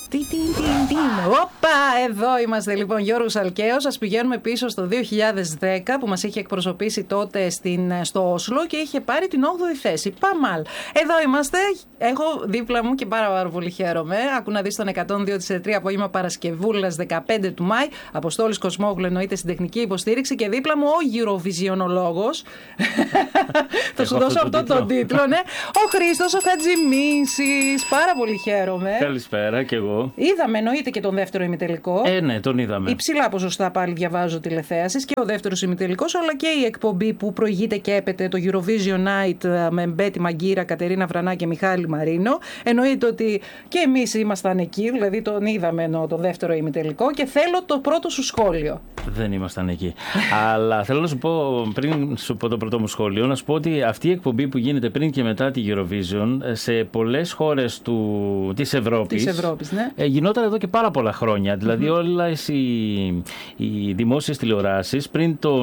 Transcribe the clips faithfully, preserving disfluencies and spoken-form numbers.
Τι, τι, τι, τι. Όπα, εδώ είμαστε λοιπόν, Γιώργος Αλκαίος. Ας πηγαίνουμε πίσω στο δύο χιλιάδες δέκα που μας είχε εκπροσωπήσει τότε στην, στο Όσλο και είχε πάρει την όγδοη θέση. Παμάλ. Εδώ είμαστε. Έχω δίπλα μου και πάρα, πάρα πολύ χαίρομαι. Άκου να δεις τον εκατόν δύο της τρία απόγευμα Παρασκευούλας δεκαπέντε του Μάη. Αποστόλης Κοσμόγλου εννοείται στην τεχνική υποστήριξη και δίπλα μου ο Eurovisionologos. Θα σου δώσω αυτόν τον τίτλο, ναι. Ο Χρήστος ο Χατζημίσης. Πάρα πολύ χαίρομαι. Καλησπέρα και εγώ. Είδαμε εννοείται και τον δεύτερο ημιτελικό. Ε, ναι, τον είδαμε. Υψηλά ποσοστά πάλι διαβάζω τηλεθέασης και ο δεύτερος ημιτελικός, αλλά και η εκπομπή που προηγείται και έπεται, το Eurovision Night με Μπέτη Μαγκύρα, Κατερίνα Βρανά και Μιχάλη Μαρίνο. Εννοείται ότι και εμείς ήμασταν εκεί, δηλαδή τον είδαμε ενώ το δεύτερο ημιτελικό και θέλω το πρώτο σου σχόλιο. Δεν ήμασταν εκεί. Αλλά θέλω να σου πω, πριν σου πω το πρώτο μου σχόλιο, να σου πω ότι αυτή η εκπομπή που γίνεται πριν και μετά τη Eurovision σε πολλές χώρες του, της Ευρώπης, της Ευρώπης ναι. ε, γινόταν εδώ και πάρα πολλά χρόνια. Δηλαδή mm-hmm. όλες οι, οι δημόσιες τηλεοράσεις πριν το...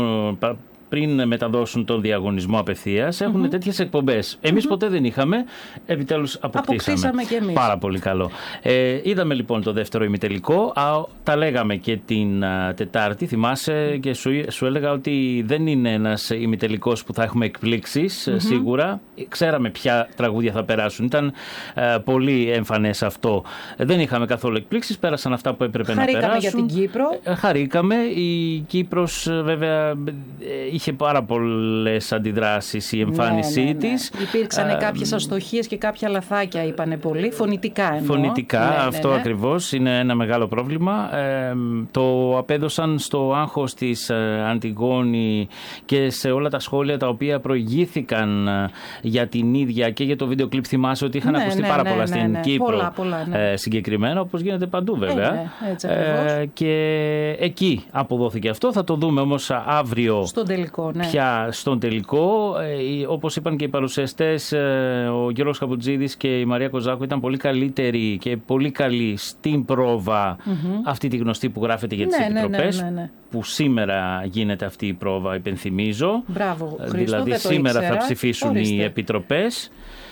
πριν μεταδώσουν τον διαγωνισμό απευθείας, έχουν mm-hmm. τέτοιες εκπομπές. Εμείς mm-hmm. ποτέ δεν είχαμε, επιτέλους αποκτήσαμε. Αποκτήσαμε και εμείς. Πάρα πολύ καλό. Ε, είδαμε λοιπόν το δεύτερο ημιτελικό, α, τα λέγαμε και την α, Τετάρτη, θυμάσαι, και σου, σου έλεγα ότι δεν είναι ένας ημιτελικός που θα έχουμε εκπλήξεις, mm-hmm. σίγουρα. Ξέραμε ποια τραγούδια θα περάσουν. Ήταν α, πολύ εμφανές αυτό. Δεν είχαμε καθόλου εκπλήξεις, πέρασαν αυτά που έπρεπε Χαρήκαμε να περάσουν. Για την Κύπρο. Ε, χαρήκαμε. Η Κύπρος βέβαια είχε πάρα πολλές αντιδράσεις η εμφάνισή ναι, ναι, ναι. της. Υπήρξαν uh, κάποιες αστοχίες και κάποια λαθάκια, είπανε πολύ. Φωνητικά εννοώ. Φωνητικά, ναι, αυτό ναι, ναι. ακριβώς είναι ένα μεγάλο πρόβλημα. Ε, το απέδωσαν στο άγχος της ε, Αντιγόνη και σε όλα τα σχόλια τα οποία προηγήθηκαν ε, για την ίδια και για το βίντεο κλιπ. Θυμάσαι ότι είχαν ναι, ακουστεί ναι, πάρα ναι, πολλά ναι, στην ναι, Κύπρο πολλά, πολλά, ναι. ε, συγκεκριμένα, όπως γίνεται παντού βέβαια. Ε, ναι, έτσι ε, και εκεί αποδόθηκε αυτό. Θα το δούμε όμως αύριο. Στον τελικό, ναι. Πια στον τελικό, ε, όπως είπαν και οι παρουσιαστές, ε, ο Γιώργος Καπουτζίδης και η Μαρία Κοζάκου ήταν πολύ καλύτεροι και πολύ καλοί στην πρόβα mm-hmm. αυτή τη γνωστή που γράφεται για τις ναι, επιτροπές, ναι, ναι, ναι, ναι. που σήμερα γίνεται αυτή η πρόβα, υπενθυμίζω. Μπράβο, Χρήστο, δηλαδή δεν το σήμερα ήξερα. θα ψηφίσουν Ορίστε. οι επιτροπές.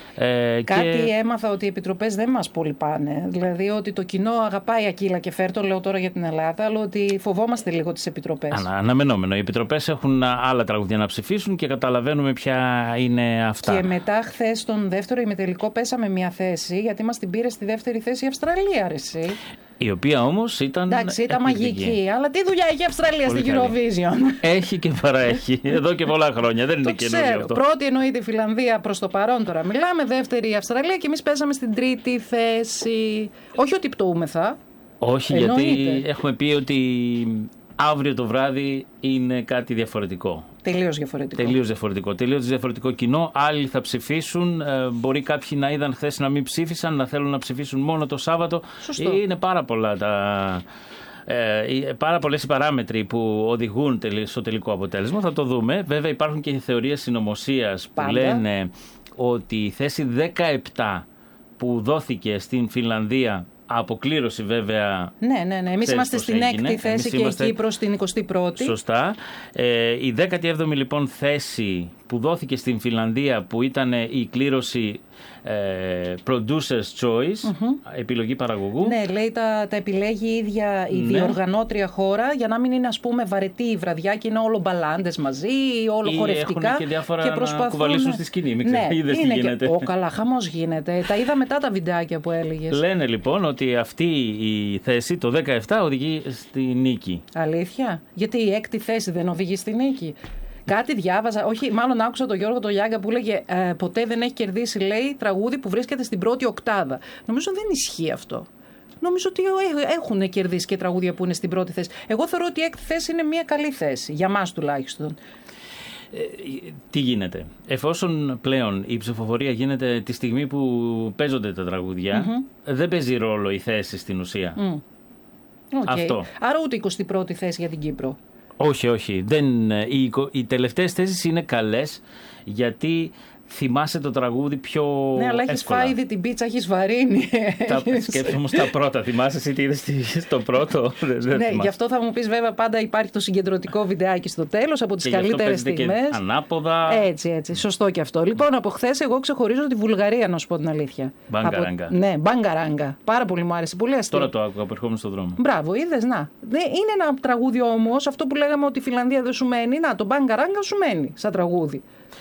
Ε, Κάτι και... έμαθα ότι οι επιτροπές δεν μας πολύ πάνε. Δηλαδή ότι το κοινό αγαπάει Ακύλα και Φέρτο, λέω τώρα για την Ελλάδα, αλλά ότι φοβόμαστε λίγο τις επιτροπές. Ανα, αναμενόμενο. Οι επιτροπές έχουν άλλα τραγούδια να ψηφίσουν και καταλαβαίνουμε ποια είναι αυτά. Και μετά χθες στον δεύτερο ημιτελικό πέσαμε μια θέση, γιατί μας την πήρε στη δεύτερη θέση η Αυστραλία, ρε εσύ. Η οποία όμως ήταν. Εντάξει, ήταν μαγική. Αλλά τι δουλειά έχει η Αυστραλία στην Eurovision. Έχει και παραέχει. Εδώ και πολλά χρόνια. Δεν είναι καινούργιο αυτό. Πρώτη εννοείται η Φιλανδία προς το παρόν τώρα. Μιλάμε. Δεύτερη η Αυστραλία και εμείς παίζαμε στην τρίτη θέση. Όχι ότι πτωούμεθα. Όχι, εννοείται. Γιατί έχουμε πει ότι αύριο το βράδυ είναι κάτι διαφορετικό. Τελείως διαφορετικό. Τελείως διαφορετικό. Τελείως διαφορετικό κοινό. Άλλοι θα ψηφίσουν. Ε, μπορεί κάποιοι να είδαν χθες να μην ψήφισαν, να θέλουν να ψηφίσουν μόνο το Σάββατο. Σωστό. Είναι πάρα πολλά τα. Ε, πάρα πολλές οι παράμετροι που οδηγούν στο τελικό αποτέλεσμα. Θα το δούμε. Βέβαια υπάρχουν και οι θεωρίες συνωμοσίας που λένε ότι η θέση δεκαεπτά που δώθηκε στην Φιλανδία, αποκλήρωση βέβαια. Ναι, ναι, ναι. Εμείς είμαστε στην έγινε. έκτη θέση. Εμείς και είμαστε... η Κύπρος στην εικοστή πρώτη. Σωστά. Ε, η δέκατη έβδομη λοιπόν θέση που δόθηκε στην Φιλανδία, που ήταν η κλήρωση ε, Producer's Choice, mm-hmm. επιλογή παραγωγού. Ναι, λέει τα, τα επιλέγει η ίδια η ναι. διοργανώτρια χώρα, για να μην είναι ας πούμε βαρετή η βραδιά και είναι όλο μπαλάντες μαζί, όλο ή χορευτικά. Έχουν και διάφορα και προσπαθούν... να κουβαλήσουν στη σκηνή. Μην ναι, είδες τι γίνεται. Και... Ο, καλά, χαμός γίνεται. Τα είδα μετά τα βιντεάκια που έλεγες. Λένε λοιπόν ότι αυτή η θέση, το δεκαεπτά, οδηγεί στη νίκη. Αλήθεια? Γιατί η έκτη θέση δεν οδηγεί στη νίκη? Κάτι διάβαζα, όχι, μάλλον άκουσα τον Γιώργο τον Λιάγκα που έλεγε ε, ποτέ δεν έχει κερδίσει, λέει, τραγούδι που βρίσκεται στην πρώτη οκτάδα. Νομίζω δεν ισχύει αυτό. Νομίζω ότι έχουν κερδίσει και τραγούδια που είναι στην πρώτη θέση. Εγώ θεωρώ ότι η έκτη θέση είναι μια καλή θέση, για μας τουλάχιστον. Ε, τι γίνεται? Εφόσον πλέον η ψηφοφορία γίνεται τη στιγμή που παίζονται τα τραγούδια, mm-hmm. δεν παίζει ρόλο η θέση στην ουσία. Mm. Okay. Αυτό. Άρα ούτε εικοστή πρώτη θέση για την Κύπρο. Όχι, όχι. Δεν, οι, οι τελευταίες θέσεις είναι καλές, γιατί θυμάσαι το τραγούδι πιο εύκολα. Ναι, αλλά έχεις φάει ήδη την πίτσα, έχεις βαρύνει. Σκέψου όμως τα πρώτα. Θυμάσαι εσύ τι είδες στο πρώτο? Ναι, γι' αυτό θα μου πεις βέβαια πάντα υπάρχει το συγκεντρωτικό βιντεάκι στο τέλος από τις καλύτερες στιγμές. Ανάποδα. Έτσι, έτσι. Σωστό και αυτό. Λοιπόν, από χθες εγώ ξεχωρίζω τη Βουλγαρία, να σου πω την αλήθεια. Μπαγκαράγκα. Από... Ναι, μπαγκαράγκα. Πάρα πολύ μου άρεσε. Πολύ αστείο. Τώρα το άκουγα που ερχόμουν στον δρόμο. Μπράβο, είδες, να. Είναι ένα τραγούδι όμως, αυτό που λέγαμε ότι η Φιλανδία δεν σου μένει. Να, το μπαγκαράγκα σου μένει σαν τραγούδι.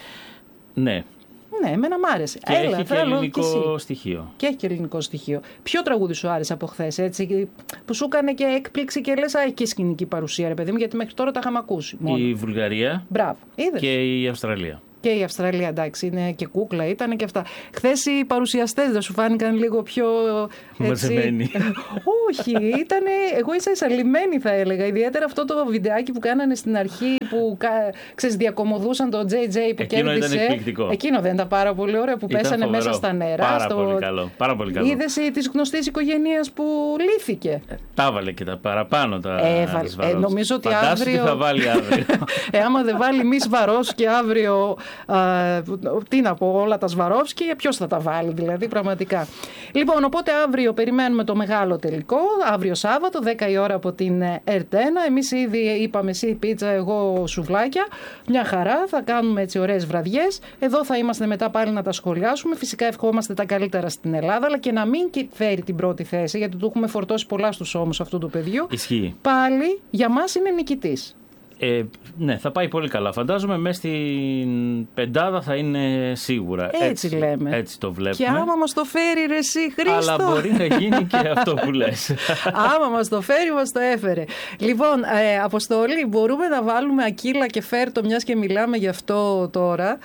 Ναι. Ναι, εμένα μ' άρεσε. Και Έλα, έχει και ελληνικό και στοιχείο. Και έχει και ελληνικό στοιχείο. Ποιο τραγούδι σου άρεσε από χθες, έτσι, που σου έκανε και έκπληξη και λες, α, έχει και σκηνική παρουσία, ρε παιδί μου, γιατί μέχρι τώρα τα είχαμε ακούσει. Μόνο. Η Βουλγαρία. Μπράβο, είδες. Και η Αυστραλία. Και η Αυστραλία, εντάξει, είναι και κούκλα, ήταν και αυτά. Χθες οι παρουσιαστές δεν σου φάνηκαν λίγο πιο. Μαζεμένοι. Όχι, ήταν. Εγώ ίσα ίσα λυμμένοι, θα έλεγα. Ιδιαίτερα αυτό το βιντεάκι που κάνανε στην αρχή που ξέρεις, διακομωδούσαν το τζέι τζέι που εκείνο κέρδισε. Ήταν εκπληκτικό. Εκείνο δεν ήταν πάρα πολύ ωραίο που ήταν πέσανε φοβερό. Μέσα στα νερά. Πάρα στο... πολύ καλό. Πάρα πολύ καλό. Είδες τη γνωστή οικογένεια που λύθηκε. Ε, τα έβαλε και τα παραπάνω τα. Έβαλε. Ε, νομίζω ότι Φαντάσου αύριο. Τι θα βάλει αύριο. ε, άμα δεν βάλει μη Σβαρόφσκι αύριο. Α, τι να πω, όλα τα Σβαρόφσκι, ποιος θα τα βάλει δηλαδή, πραγματικά. Λοιπόν, οπότε αύριο περιμένουμε το μεγάλο τελικό. Αύριο Σάββατο, δέκα η ώρα από την ερ τι ένα. Εμείς ήδη είπαμε εσύ πίτσα, εγώ σουβλάκια. Μια χαρά, θα κάνουμε έτσι ωραίες βραδιές. Εδώ θα είμαστε μετά πάλι να τα σχολιάσουμε. Φυσικά ευχόμαστε τα καλύτερα στην Ελλάδα, αλλά και να μην φέρει την πρώτη θέση, γιατί του έχουμε φορτώσει πολλά στους ώμους αυτού του παιδιού. Ισχύει. Πάλι για μας είναι νικητής. Ε, ναι, θα πάει πολύ καλά. Φαντάζομαι μέσα στην πεντάδα θα είναι σίγουρα. Έτσι, έτσι λέμε. Έτσι το βλέπουμε. Και άμα μας το φέρει ρε εσύ Χρήστο. Αλλά μπορεί να γίνει και αυτό που λες. Άμα μας το φέρει, μας το έφερε. Λοιπόν, ε, Αποστόλη, μπορούμε να βάλουμε Ακύλα και Φέρτο, μιας και μιλάμε γι' αυτό τώρα.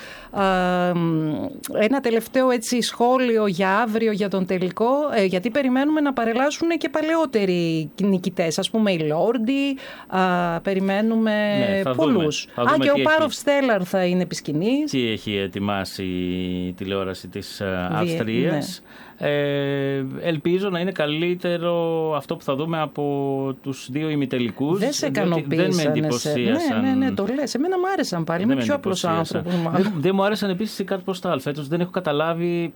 Ε, ένα τελευταίο έτσι σχόλιο για αύριο για τον τελικό, ε, γιατί περιμένουμε να παρελάσουν και παλαιότεροι νικητές. Ας πούμε οι Λόρντι, ε, περιμένουμε ναι, πολλούς. Α, και ο Πάροφ Στέλλαρ θα είναι επί σκηνής. Τι έχει ετοιμάσει η τηλεόραση της Αυστρίας. Ναι. Ε, ελπίζω να είναι καλύτερο αυτό που θα δούμε από τους δύο ημιτελικούς. Δεν σε ικανοποίησαν. Δεν με εντυπωσίασαν. Ναι, ναι, ναι, το λες. Εμένα μου άρεσαν πάλι. Είμαι πιο απλός άνθρωπος. Δεν, δεν μου άρεσαν επίσης οι Καρτποστάλ. Φέτος δεν έχω καταλάβει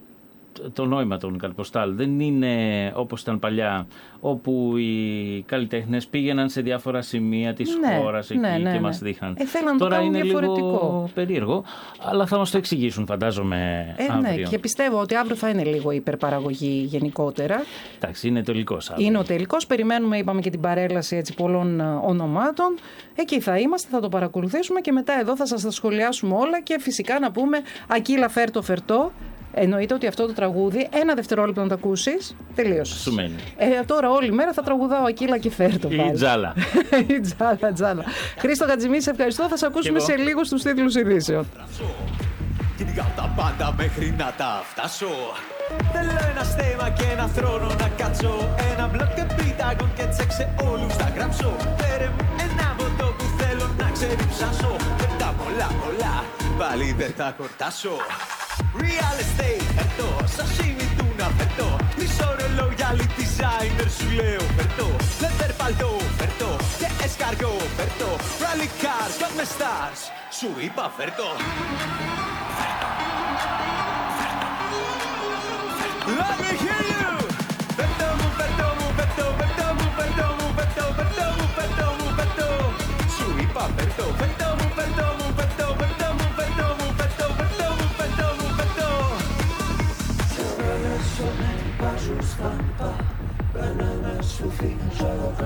το νόημα των Καρτποστάλ. Δεν είναι όπως ήταν παλιά, όπου οι καλλιτέχνες πήγαιναν σε διάφορα σημεία της ναι, χώρας εκεί ναι, ναι, και μας ναι. δείχναν. Ε, Τώρα το είναι διαφορετικό. Λίγο περίεργο, αλλά θα μας το εξηγήσουν, φαντάζομαι, ε, αύριο. Ναι, και πιστεύω ότι αύριο θα είναι λίγο υπερπαραγωγή γενικότερα. Εντάξει, είναι τελικός αύριο. Είναι ο τελικός. Περιμένουμε, είπαμε, και την παρέλαση έτσι, πολλών ονομάτων. Εκεί θα είμαστε, θα το παρακολουθήσουμε και μετά εδώ θα σας τα σχολιάσουμε όλα και φυσικά να πούμε Ακύλα Φέρτο Φερτό. Εννοείται ότι αυτό το τραγούδι, ένα δευτερόλεπτο να το ακούσεις, τελείωσε. Σου μένει. Ε, τώρα όλη μέρα θα τραγουδάω Ακύλα και Φέρτο. Η τζάλα. Η τζάλα, τζάλα. Χρήστο Χατζημίση, ευχαριστώ. Θα σε ακούσουμε σε λίγο στους τίτλους ειδήσεων. Κυνηγάω τα πάντα μέχρι να τα φτάσω. Θέλω ένα στέμα και ένα θρόνο να κάτσω. Ένα μπλοκ και πίταγον και τσέξε όλους θα γράψω. Φέρε μου ένα βοτό που θέλω να ξεριψάσω. Και τα πολλά πολλά πάλι δεν θα χορτάσω. Real estate, φερτώ, sashimi τούνα, φερτώ. Μισό ρολόγιάλι designer σου λέω, φερτώ. Leather παλτό, φερτώ, και εσκαριό, φερτώ. Rally cars, got me stars, σου είπα φερτώ. Φερτώ, φερτώ, φερτώ. Let me hear you! Φερτώ μου, φερτώ μου, φερτώ, φερτώ μου, φερτώ μου, φερτώ, φερτώ μου.